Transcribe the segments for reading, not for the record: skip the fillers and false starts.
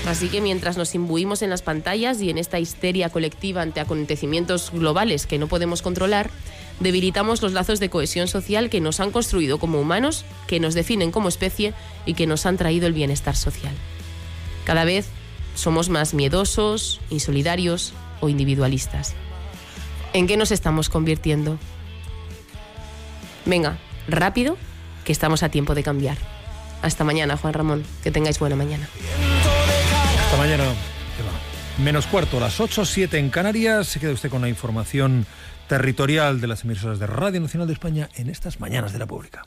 Así que mientras nos imbuimos en las pantallas y en esta histeria colectiva ante acontecimientos globales que no podemos controlar, debilitamos los lazos de cohesión social que nos han construido como humanos, que nos definen como especie y que nos han traído el bienestar social. Cada vez somos más miedosos, insolidarios o individualistas. ¿En qué nos estamos convirtiendo? Venga, rápido, que estamos a tiempo de cambiar. Hasta mañana, Juan Ramón. Que tengáis buena mañana. Hasta mañana. Menos cuarto, las 8:07 en Canarias. Se queda usted con la información territorial de las emisoras de Radio Nacional de España en estas Mañanas de la Pública.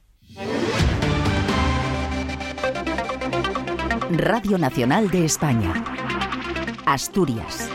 Radio Nacional de España. Asturias.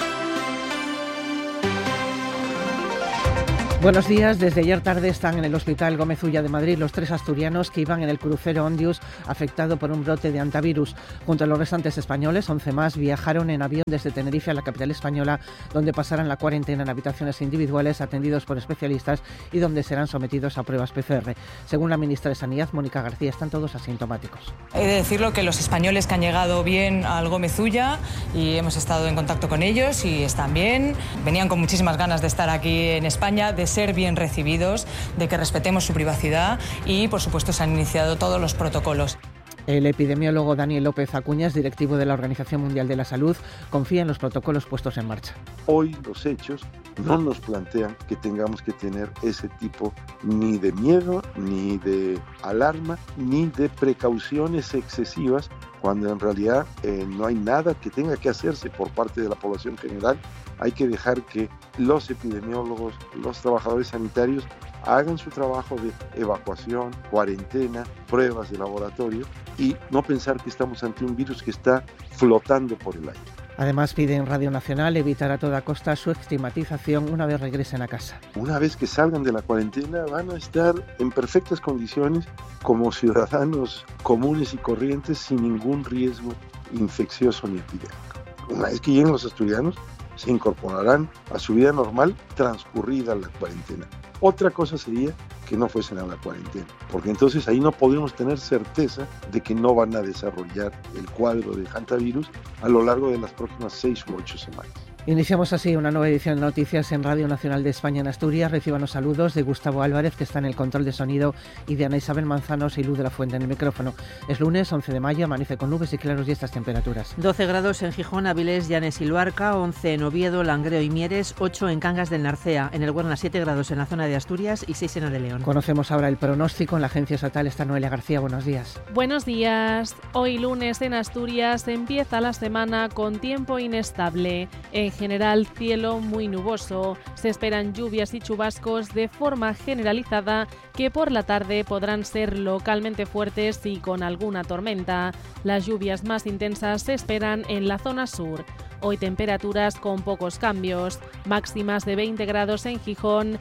Buenos días. Desde ayer tarde están en el Hospital Gómez Ulla de Madrid los 3 asturianos que iban en el crucero Ondius afectado por un brote de antivirus. Junto a los restantes españoles, 11 más viajaron en avión desde Tenerife a la capital española, donde pasarán la cuarentena en habitaciones individuales atendidos por especialistas y donde serán sometidos a pruebas PCR. Según la ministra de Sanidad, Mónica García, están todos asintomáticos. He de decirlo que los españoles que han llegado bien al Gómez Ulla y hemos estado en contacto con ellos y están bien, venían con muchísimas ganas de estar aquí en España, de ser bien recibidos, de que respetemos su privacidad y, por supuesto, se han iniciado todos los protocolos. El epidemiólogo Daniel López Acuñas, directivo de la Organización Mundial de la Salud, confía en los protocolos puestos en marcha. Hoy los hechos no nos plantean que tengamos que tener ese tipo ni de miedo, ni de alarma, ni de precauciones excesivas, cuando en realidad no hay nada que tenga que hacerse por parte de la población general. Hay que dejar que los epidemiólogos, los trabajadores sanitarios hagan su trabajo de evacuación, cuarentena, pruebas de laboratorio y no pensar que estamos ante un virus que está flotando por el aire. Además, pide en Radio Nacional evitar a toda costa su estigmatización una vez regresen a casa. Una vez que salgan de la cuarentena van a estar en perfectas condiciones como ciudadanos comunes y corrientes sin ningún riesgo infeccioso ni epidémico. Una vez que lleguen los asturianos, se incorporarán a su vida normal transcurrida la cuarentena. Otra cosa sería que no fuesen a la cuarentena, porque entonces ahí no podemos tener certeza de que no van a desarrollar el cuadro de hantavirus a lo largo de las próximas 6 u 8 semanas. Iniciamos así una nueva edición de noticias en Radio Nacional de España en Asturias. Reciban los saludos de Gustavo Álvarez, que está en el control de sonido, y de Ana Isabel Manzanos y Luz de la Fuente en el micrófono. Es lunes 11 de mayo, amanece con nubes y claros y estas temperaturas. 12 grados en Gijón, Avilés, Llanes y Luarca, 11 en Oviedo, Langreo y Mieres, 8 en Cangas del Narcea, en el Huerna 7 grados en la zona de Asturias y 6 en la de León. Conocemos ahora el pronóstico. En la Agencia Estatal está Noelia García. Buenos días. Buenos días. Hoy lunes en Asturias empieza la semana con tiempo inestable. En general, cielo muy nuboso. Se esperan lluvias y chubascos de forma generalizada que por la tarde podrán ser localmente fuertes y con alguna tormenta. Las lluvias más intensas se esperan en la zona sur. Hoy temperaturas con pocos cambios, máximas de 20 grados en Gijón,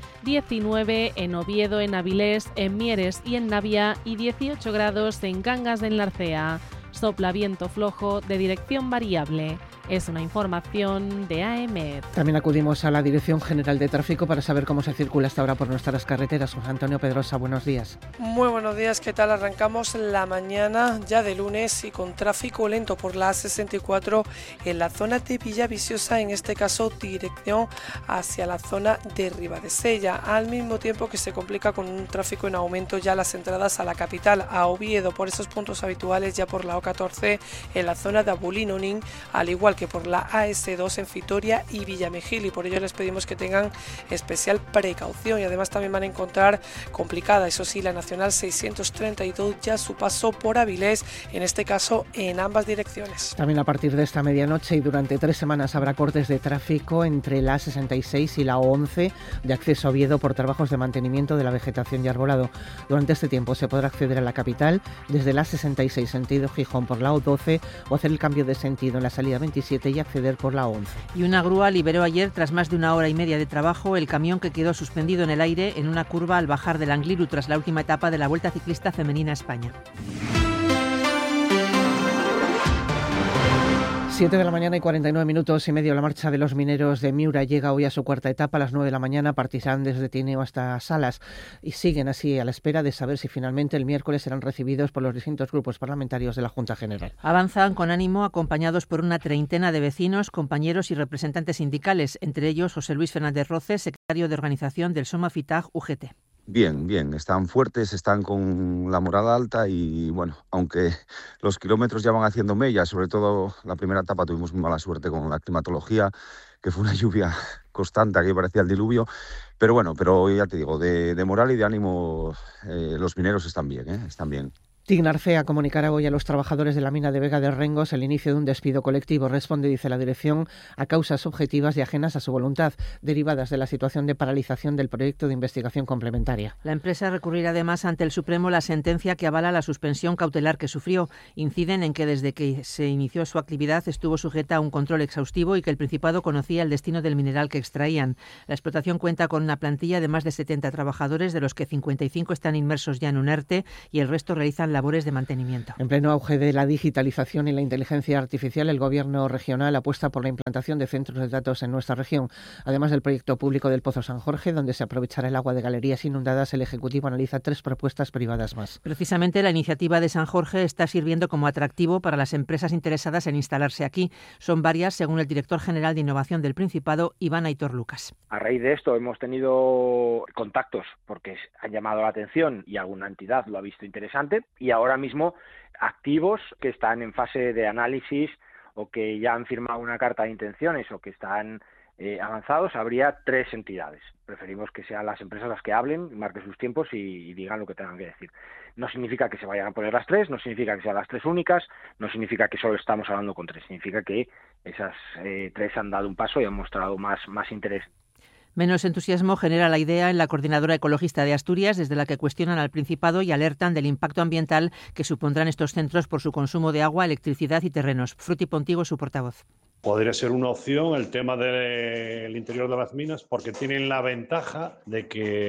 19 en Oviedo, en Avilés, en Mieres y en Navia y 18 grados en Cangas del Narcea. Sopla viento flojo de dirección variable. Es una información de AEMET. También acudimos a la Dirección General de Tráfico para saber cómo se circula hasta ahora por nuestras carreteras. José Antonio Pedrosa, buenos días. Muy buenos días, ¿qué tal? Arrancamos la mañana ya de lunes y con tráfico lento por la A64 en la zona de Villaviciosa, en este caso dirección hacia la zona de Ribadesella, al mismo tiempo que se complica con un tráfico en aumento ya las entradas a la capital, a Oviedo, por esos puntos habituales ya por la O14 en la zona de Abulinonin, al igual que por la AS2 en Fitoria y Villamejil, y por ello les pedimos que tengan especial precaución. Y además también van a encontrar complicada, eso sí, la Nacional 632 ya su paso por Avilés, en este caso en ambas direcciones. También a partir de esta medianoche y durante 3 semanas habrá cortes de tráfico entre la A66 y la O11 de acceso a Oviedo por trabajos de mantenimiento de la vegetación y arbolado. Durante este tiempo se podrá acceder a la capital desde la A66 sentido Gijón por la O12 o hacer el cambio de sentido en la salida 27 y acceder por la 11. Y una grúa liberó ayer, tras más de 1 hora y media de trabajo, el camión que quedó suspendido en el aire en una curva al bajar del Angliru tras la última etapa de la Vuelta Ciclista Femenina a España. 7 de la mañana y 49 minutos y medio. La marcha de los mineros de Miura llega hoy a su cuarta etapa. A las 9 de la mañana partirán desde Tineo hasta Salas y siguen así a la espera de saber si finalmente el miércoles serán recibidos por los distintos grupos parlamentarios de la Junta General. Avanzan con ánimo, acompañados por una treintena de vecinos, compañeros y representantes sindicales, entre ellos José Luis Fernández Roces, secretario de organización del SOMAFITAG UGT. Bien, están fuertes, están con la moral alta y bueno, aunque los kilómetros ya van haciendo mella, sobre todo la primera etapa tuvimos muy mala suerte con la climatología, que fue una lluvia constante que parecía el diluvio, pero ya te digo, de moral y de ánimo los mineros están bien. Tignarcea comunicará hoy a los trabajadores de la mina de Vega de Rengos el inicio de un despido colectivo. Responde, dice la dirección, a causas objetivas y ajenas a su voluntad, derivadas de la situación de paralización del proyecto de investigación complementaria. La empresa recurrirá además ante el Supremo la sentencia que avala la suspensión cautelar que sufrió. Inciden en que desde que se inició su actividad estuvo sujeta a un control exhaustivo y que el Principado conocía el destino del mineral que extraían. La explotación cuenta con una plantilla de más de 70 trabajadores, de los que 55 están inmersos ya en un ERTE y el resto realizan labores de mantenimiento. En pleno auge de la digitalización y la inteligencia artificial, el Gobierno regional apuesta por la implantación de centros de datos en nuestra región. Además del proyecto público del Pozo San Jorge, donde se aprovechará el agua de galerías inundadas, el Ejecutivo analiza 3 propuestas privadas más. Precisamente la iniciativa de San Jorge está sirviendo como atractivo para las empresas interesadas en instalarse aquí. Son varias, según el director general de Innovación del Principado, Iván Aitor Lucas. A raíz de esto hemos tenido contactos porque han llamado la atención y alguna entidad lo ha visto interesante, y ahora mismo activos que están en fase de análisis o que ya han firmado una carta de intenciones o que están avanzados. Habría 3 entidades. Preferimos que sean las empresas las que hablen, marquen sus tiempos y digan lo que tengan que decir. No significa que se vayan a poner las 3, no significa que sean las 3 únicas, no significa que solo estamos hablando con 3, significa que esas 3 han dado un paso y han mostrado más interés. Menos entusiasmo genera la idea en la Coordinadora Ecologista de Asturias, desde la que cuestionan al Principado y alertan del impacto ambiental que supondrán estos centros por su consumo de agua, electricidad y terrenos. Fruti Pontigo, su portavoz. Podría ser una opción el tema del interior de las minas, porque tienen la ventaja de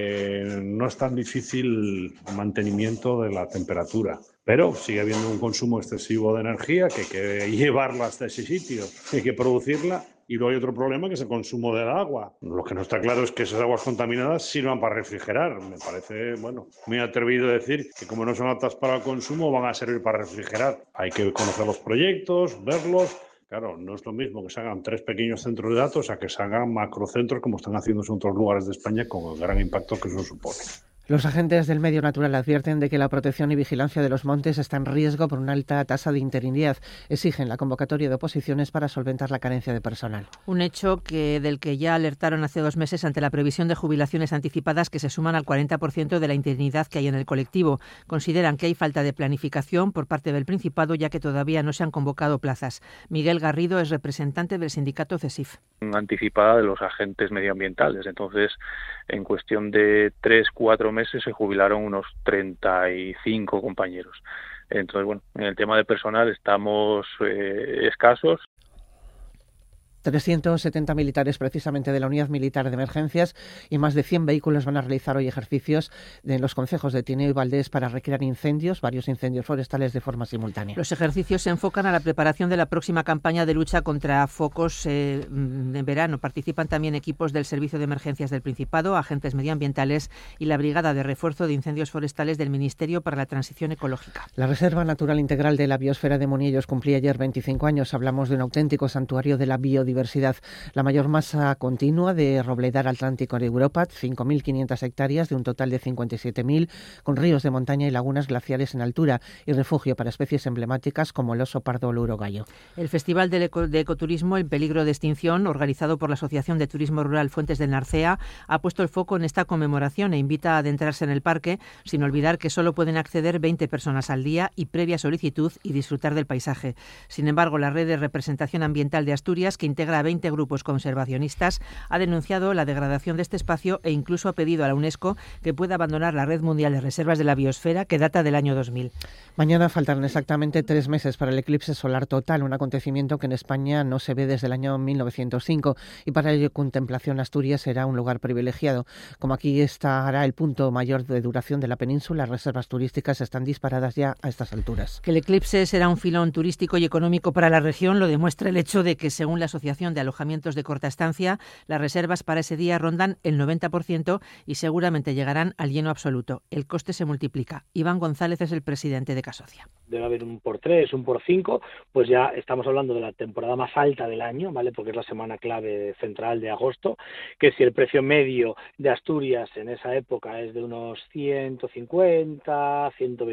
que no es tan difícil el mantenimiento de la temperatura. Pero sigue habiendo un consumo excesivo de energía que hay que llevarla hasta ese sitio, hay que producirla. Y luego hay otro problema, que es el consumo del agua. Lo que no está claro es que esas aguas contaminadas sirvan para refrigerar. Me parece, muy atrevido decir que como no son aptas para el consumo, van a servir para refrigerar. Hay que conocer los proyectos, verlos. Claro, no es lo mismo que se hagan 3 pequeños centros de datos a que se hagan macrocentros como están haciendo en otros lugares de España, con el gran impacto que eso supone. Los agentes del medio natural advierten de que la protección y vigilancia de los montes está en riesgo por una alta tasa de interinidad. Exigen la convocatoria de oposiciones para solventar la carencia de personal. Un hecho del que ya alertaron hace 2 meses ante la previsión de jubilaciones anticipadas que se suman al 40% de la interinidad que hay en el colectivo. Consideran que hay falta de planificación por parte del Principado, ya que todavía no se han convocado plazas. Miguel Garrido es representante del sindicato CESIF. Anticipada de los agentes medioambientales. Entonces, en cuestión de 3-4 meses se jubilaron unos 35 compañeros. Entonces, en el tema de personal estamos escasos. 370 militares precisamente de la Unidad Militar de Emergencias y más de 100 vehículos van a realizar hoy ejercicios en los concejos de Tineo y Valdés para recrear varios incendios forestales de forma simultánea. Los ejercicios se enfocan a la preparación de la próxima campaña de lucha contra focos en verano. Participan también equipos del Servicio de Emergencias del Principado, agentes medioambientales y la Brigada de Refuerzo de Incendios Forestales del Ministerio para la Transición Ecológica. La Reserva Natural Integral de la Biosfera de Monillos cumplía ayer 25 años. Hablamos de un auténtico santuario de la biodiversidad. La mayor masa continua de robledal atlántico de Europa, 5.500 hectáreas de un total de 57.000, con ríos de montaña y lagunas glaciares en altura y refugio para especies emblemáticas como el oso pardo o el urogallo. El Festival de Ecoturismo en peligro de extinción, organizado por la Asociación de Turismo Rural Fuentes del Narcea, ha puesto el foco en esta conmemoración e invita a adentrarse en el parque, sin olvidar que solo pueden acceder 20 personas al día y previa solicitud y disfrutar del paisaje. Sin embargo, la Red de Representación Ambiental de Asturias, que integra 20 grupos conservacionistas, ha denunciado la degradación de este espacio e incluso ha pedido a la UNESCO que pueda abandonar la Red Mundial de Reservas de la Biosfera, que data del año 2000. Mañana faltan exactamente 3 meses para el eclipse solar total, un acontecimiento que en España no se ve desde el año 1905 y para ello Contemplación Asturias será un lugar privilegiado. Como aquí estará el punto mayor de duración de la península, las reservas turísticas están disparadas ya a estas alturas. Que el eclipse será un filón turístico y económico para la región lo demuestra el hecho de que, según la Asociación de Alojamientos de Corta Estancia, las reservas para ese día rondan el 90% y seguramente llegarán al lleno absoluto. El coste se multiplica. Iván González es el presidente de Casocia. Debe haber un por 3, un por 5, pues ya estamos hablando de la temporada más alta del año, ¿vale? Porque es la semana clave central de agosto, que si el precio medio de Asturias en esa época es de unos 150,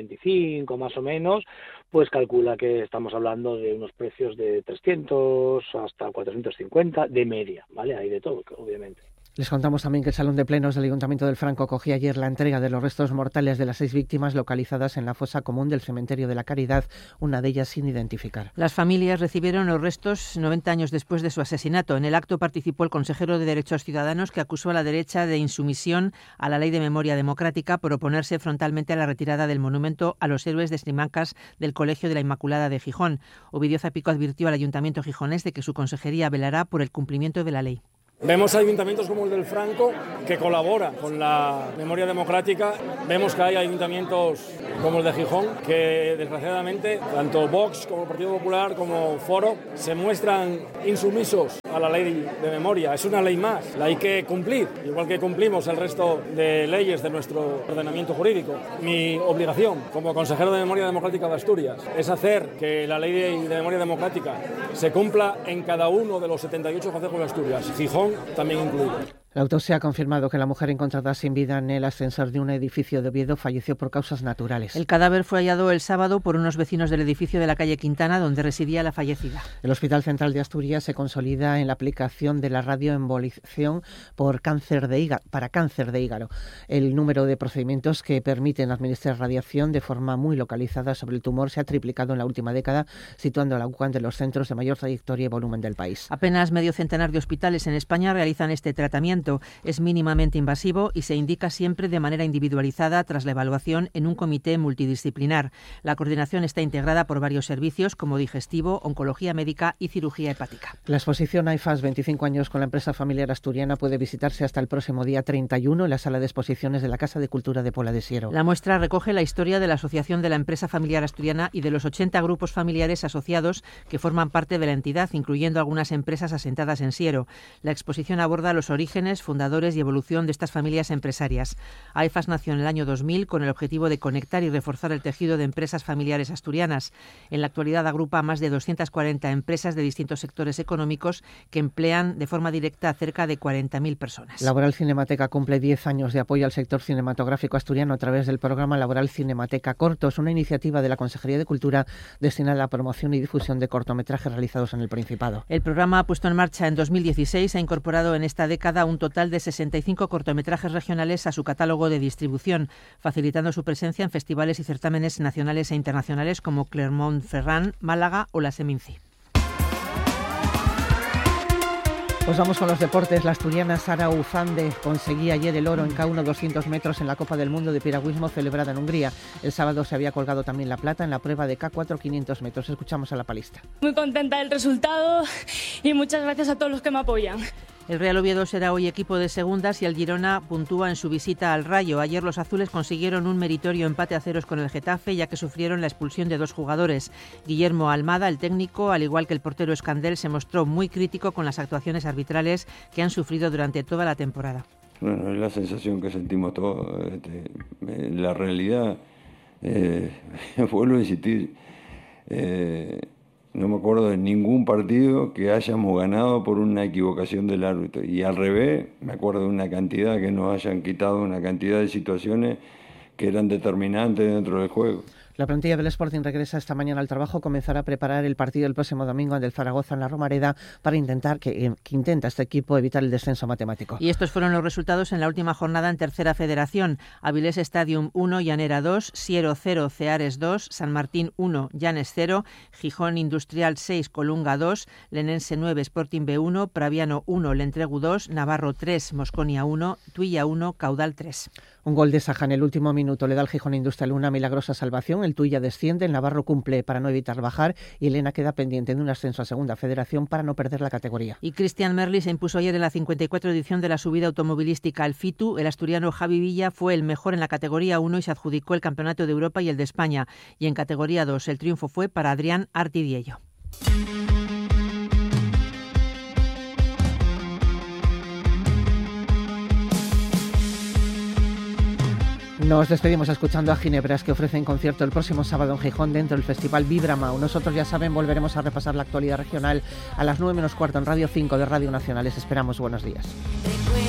125 más o menos, pues calcula que estamos hablando de unos precios de 300 hasta 450 de media, ¿vale? Hay de todo, obviamente. Les contamos también que el Salón de Plenos del Ayuntamiento del Franco acogía ayer la entrega de los restos mortales de las 6 víctimas localizadas en la fosa común del Cementerio de la Caridad, una de ellas sin identificar. Las familias recibieron los restos 90 años después de su asesinato. En el acto participó el consejero de Derechos Ciudadanos, que acusó a la derecha de insumisión a la Ley de Memoria Democrática por oponerse frontalmente a la retirada del monumento a los héroes de Slimacas del Colegio de la Inmaculada de Gijón. Ovidio Zapico advirtió al Ayuntamiento gijonés de que su consejería velará por el cumplimiento de la ley. Vemos ayuntamientos como el del Franco que colaboran con la memoria democrática. Vemos que hay ayuntamientos como el de Gijón que, desgraciadamente, tanto Vox como el Partido Popular como Foro se muestran insumisos a la ley de memoria. Es una ley más, la hay que cumplir, igual que cumplimos el resto de leyes de nuestro ordenamiento jurídico. Mi obligación como consejero de Memoria Democrática de Asturias es hacer que la ley de memoria democrática se cumpla en cada uno de los 78 concejos de Asturias. Gijón también incluido. La autopsia ha confirmado que la mujer encontrada sin vida en el ascensor de un edificio de Oviedo falleció por causas naturales. El cadáver fue hallado el sábado por unos vecinos del edificio de la calle Quintana, donde residía la fallecida. El Hospital Central de Asturias se consolida en la aplicación de la radioembolización para cáncer de hígado. El número de procedimientos que permiten administrar radiación de forma muy localizada sobre el tumor se ha triplicado en la última década, situando a la UCA entre los centros de mayor trayectoria y volumen del país. Apenas medio centenar de hospitales en España realizan este tratamiento. Es mínimamente invasivo y se indica siempre de manera individualizada tras la evaluación en un comité multidisciplinar. La coordinación está integrada por varios servicios como digestivo, oncología médica y cirugía hepática. La exposición AIFAS 25 años con la empresa familiar asturiana puede visitarse hasta el próximo día 31 en la sala de exposiciones de la Casa de Cultura de Pola de Siero. La muestra recoge la historia de la asociación de la empresa familiar asturiana y de los 80 grupos familiares asociados que forman parte de la entidad, incluyendo algunas empresas asentadas en Siero. La exposición aborda los orígenes, fundadores y evolución de estas familias empresarias. AIFAS nació en el año 2000 con el objetivo de conectar y reforzar el tejido de empresas familiares asturianas. En la actualidad agrupa a más de 240 empresas de distintos sectores económicos que emplean de forma directa a cerca de 40.000 personas. Laboral Cinemateca cumple 10 años de apoyo al sector cinematográfico asturiano a través del programa Laboral Cinemateca Cortos, una iniciativa de la Consejería de Cultura destinada a la promoción y difusión de cortometrajes realizados en el Principado. El programa, puesto en marcha en 2016, ha incorporado en esta década un total de 65 cortometrajes regionales a su catálogo de distribución, facilitando su presencia en festivales y certámenes nacionales e internacionales como Clermont-Ferrand, Málaga o la Seminci. Pues vamos con los deportes. La asturiana Sara Uzande conseguía ayer el oro en K1 200 metros en la Copa del Mundo de Piragüismo celebrada en Hungría. El sábado se había colgado también la plata en la prueba de K4 500 metros. Escuchamos a la palista. Muy contenta del resultado y muchas gracias a todos los que me apoyan. El Real Oviedo será hoy equipo de segundas y el Girona puntúa en su visita al Rayo. Ayer los azules consiguieron un meritorio empate a ceros con el Getafe, ya que sufrieron la expulsión de 2 jugadores. Guillermo Almada, el técnico, al igual que el portero Escandel, se mostró muy crítico con las actuaciones arbitrales que han sufrido durante toda la temporada. Bueno, es la sensación que sentimos todos. La realidad, vuelvo a insistir, no me acuerdo de ningún partido que hayamos ganado por una equivocación del árbitro. Y al revés, me acuerdo de una cantidad que nos hayan quitado, una cantidad de situaciones que eran determinantes dentro del juego. La plantilla del Sporting regresa esta mañana al trabajo, comenzará a preparar el partido el próximo domingo ante el Zaragoza en la Romareda para intentar que intenta este equipo evitar el descenso matemático. Y estos fueron los resultados en la última jornada en Tercera Federación. Avilés Stadium 1, Llanera 2, Siero 0, Ceares 2, San Martín 1, Llanes 0, Gijón Industrial 6, Colunga 2, Lenense 9, Sporting B1, Praviano 1, Lentregu 2, Navarro 3, Mosconia 1, Tuilla 1, Caudal 3. Un gol de Saja en el último minuto le da al Gijón Industrial una milagrosa salvación. El Tuilla desciende, el Navarro cumple para no evitar bajar y Elena queda pendiente de un ascenso a Segunda Federación para no perder la categoría. Y Cristian Merli se impuso ayer en la 54 edición de la subida automovilística al FITU. El asturiano Javi Villa fue el mejor en la categoría 1 y se adjudicó el Campeonato de Europa y el de España. Y en categoría 2 el triunfo fue para Adrián Artidiello. Nos despedimos escuchando a Ginebras, que ofrecen concierto el próximo sábado en Gijón dentro del Festival Vibramau. Nosotros, ya saben, volveremos a repasar la actualidad regional a las 9 menos cuarto en Radio 5 de Radio Nacional. Les esperamos. Buenos días.